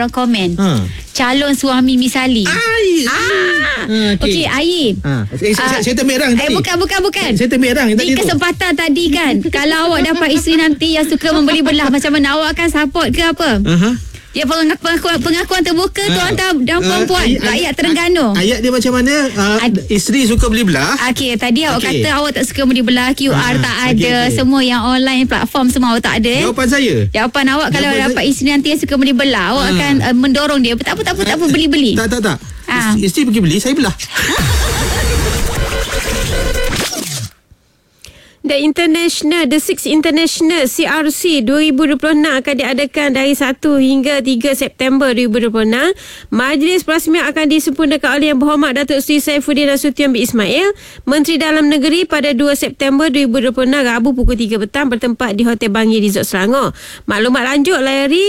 dalam komen. Calon suami misali. Okey, Aib. Saya termerang tadi. Bukan. Saya termerang tadi. Di kesempatan tadi kan, kalau awak dapat isteri nanti yang suka membeli belah, macam mana awak akan support ke apa? Ya, pengakuan terbuka tuan dan perempuan rakyat Terengganu. Ayat dia macam mana? Isteri suka beli belah. Okey, tadi awak kata awak tak suka beli belah, QR tak ada, semua yang online platform semua awak tak ada. Jawapan awak, kalau dapat isteri nanti yang suka beli belah, awak akan mendorong dia. Tak apa beli-beli. Tak. Isteri pergi beli, saya belah. The Sixth International CRC 2026 akan diadakan dari 1 hingga 3 September 2026. Majlis perasmian akan disempurnakan oleh Yang Berhormat Datuk Seri Saifuddin Nasution bin Ismail, Menteri Dalam Negeri, pada 2 September 2026 Rabu pukul 3 petang bertempat di Hotel Bangi Resort Selangor. Maklumat lanjut layari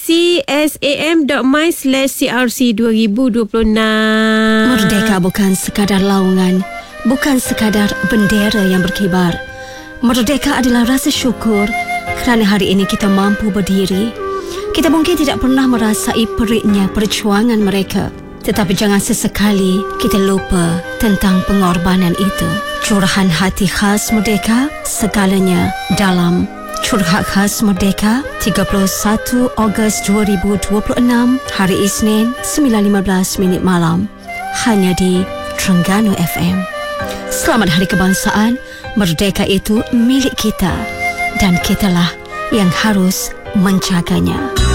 csam.my/crc2026. Merdeka bukan sekadar laungan, bukan sekadar bendera yang berkibar. Merdeka adalah rasa syukur kerana hari ini kita mampu berdiri. Kita mungkin tidak pernah merasai periknya perjuangan mereka, tetapi jangan sesekali kita lupa tentang pengorbanan itu. Curahan hati khas Merdeka, segalanya dalam Curhat Khas Merdeka, 31 Ogos 2026, hari Isnin, 9.15 malam, hanya di Terengganu FM. Selamat Hari Kebangsaan. Merdeka itu milik kita dan kitalah yang harus menjaganya.